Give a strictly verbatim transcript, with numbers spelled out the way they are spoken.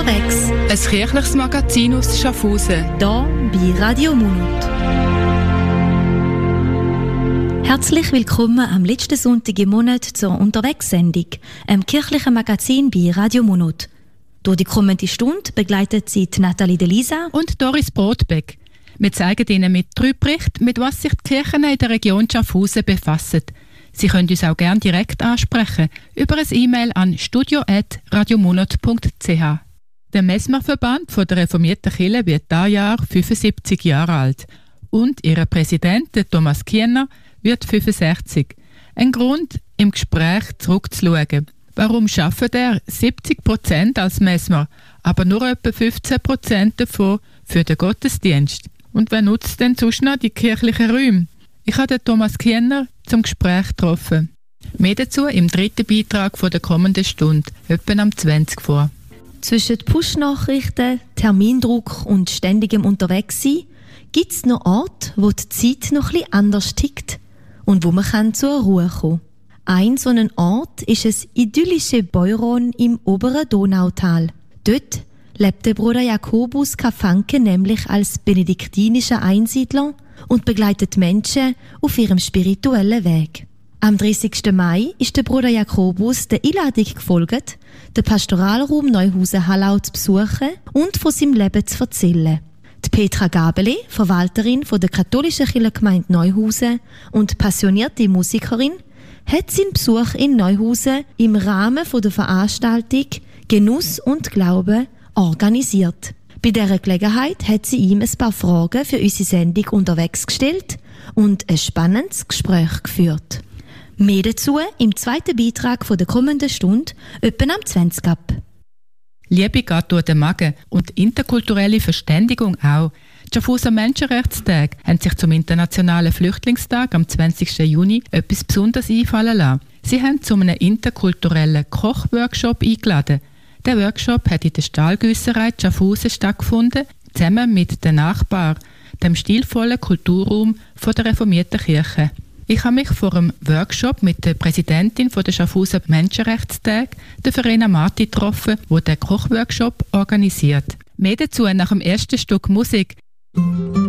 Unterwegs. Ein kirchliches Magazin aus Schaffhausen. Hier bei Radio Munot. Herzlich willkommen am letzten Sonntag im Monat zur Unterwegs-Sendung, einem kirchlichen Magazin bei Radio Munot. Durch die kommende Stunde begleitet sie Nathalie Delisa und Doris Brotbeck. Wir zeigen Ihnen mit drei Berichten, mit was sich die Kirchen in der Region Schaffhausen befassen. Sie können uns auch gerne direkt ansprechen über ein E-Mail an studio at radiomunot punkt c h. Der Mesmerverband der reformierten Kirche wird dieses Jahr fünfundsiebzig Jahre alt und ihr Präsident, Thomas Kiener, wird fünfundsechzig. Ein Grund, im Gespräch zurückzuschauen. Warum schafft er siebzig Prozent als Mesmer, aber nur etwa fünfzehn Prozent davon für den Gottesdienst? Und wer nutzt denn sonst noch die kirchlichen Räume? Ich habe den Thomas Kiener zum Gespräch getroffen. Mehr dazu im dritten Beitrag von der kommenden Stunde, etwa am zwanzig vor. Zwischen Push-Nachrichten, Termindruck und ständigem Unterwegssein gibt es noch Orte, wo die Zeit noch etwas anders tickt und wo man kann zur Ruhe kommen kann. Ein so ein Ort ist das idyllische Beuron im oberen Donautal. Dort lebt der Bruder Jakobus Kafanke nämlich als benediktinischer Einsiedler und begleitet Menschen auf ihrem spirituellen Weg. Am dreißigsten Mai ist der Bruder Jakobus der Einladung gefolgt, den Pastoralraum Neuhausen-Hallau zu besuchen und von seinem Leben zu erzählen. Die Petra Gabeli, Verwalterin von der katholischen Kirchengemeinde Neuhausen und passionierte Musikerin, hat seinen Besuch in Neuhausen im Rahmen der Veranstaltung Genuss und Glaube organisiert. Bei dieser Gelegenheit hat sie ihm ein paar Fragen für unsere Sendung unterwegs gestellt und ein spannendes Gespräch geführt. Mehr dazu im zweiten Beitrag der kommenden Stunde, etwa am zwanzig ab. Liebe geht durch den Magen und interkulturelle Verständigung auch. Die Schaffhauser Menschenrechtstage haben sich zum Internationalen Flüchtlingstag am zwanzigsten Juni etwas Besonderes einfallen lassen. Sie haben zu einem interkulturellen Kochworkshop eingeladen. Der Workshop hat in der Stahlgüsserei Schaffhausen stattgefunden, zusammen mit den Nachbarn, dem stilvollen Kulturraum der reformierten Kirche. Ich habe mich vor dem Workshop mit der Präsidentin der Schaffhauser Menschenrechtstage, der Verena Marti, getroffen, die den Kochworkshop organisiert. Mehr dazu nach dem ersten Stück Musik.